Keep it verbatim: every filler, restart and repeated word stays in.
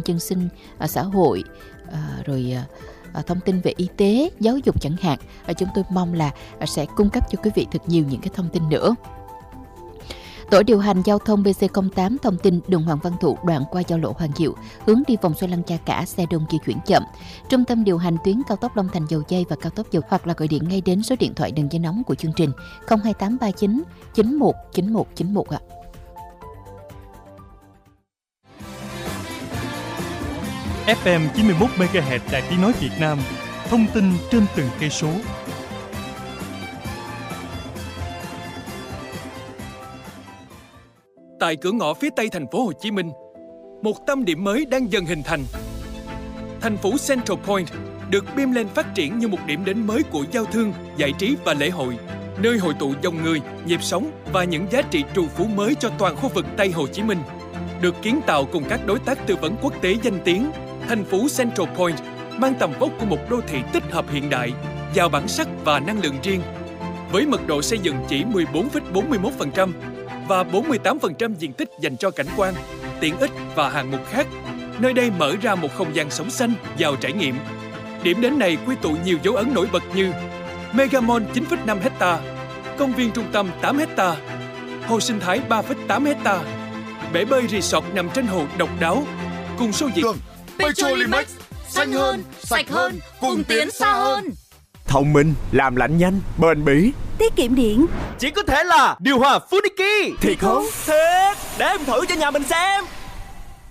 dân sinh, à, xã hội, à, rồi à, thông tin về y tế, giáo dục chẳng hạn. À, chúng tôi mong là à, sẽ cung cấp cho quý vị thật nhiều những cái thông tin nữa. Tổ điều hành giao thông bê xê không tám thông tin đường Hoàng Văn Thụ đoạn qua giao lộ Hoàng Diệu, hướng đi vòng xoay Lăng Cha Cả, xe đông di chuyển chậm. Trung tâm điều hành tuyến cao tốc Long Thành Dầu Giây và cao tốc Dầu, hoặc là gọi điện ngay đến số điện thoại đường dây nóng của chương trình không hai tám ba chín chín một chín một chín một ạ. ép em chín mươi mốt mê ga héc Đài Tiếng nói Việt Nam, thông tin trên từng cây số. Tại cửa ngõ phía Tây thành phố Hồ Chí Minh, một tâm điểm mới đang dần hình thành. Thành phố Central Point được bim lên phát triển như một điểm đến mới của giao thương, giải trí và lễ hội, nơi hội tụ dòng người, nhịp sống và những giá trị trù phú mới cho toàn khu vực Tây Hồ Chí Minh. Được kiến tạo cùng các đối tác tư vấn quốc tế danh tiếng, thành phố Central Point mang tầm vóc của một đô thị tích hợp hiện đại, giàu bản sắc và năng lượng riêng. Với mật độ xây dựng chỉ mười bốn phẩy bốn mươi mốt phần trăm và bốn mươi tám phần trăm diện tích dành cho cảnh quan, tiện ích và hạng mục khác, nơi đây mở ra một không gian sống xanh, giàu trải nghiệm. Điểm đến này quy tụ nhiều dấu ấn nổi bật như Mega Mall chín phẩy năm hectare, công viên trung tâm tám hectare, hồ sinh thái ba phẩy tám hectare, bể bơi resort nằm trên hồ độc đáo, cùng số diện Petrolimex, xanh hơn, sạch hơn, cùng tiến xa hơn. Thông minh, làm lạnh nhanh, bền bỉ, tiết kiệm điện. Chỉ có thể là điều hòa Funiki. Thiệt không? Thiệt, để em thử cho nhà mình xem.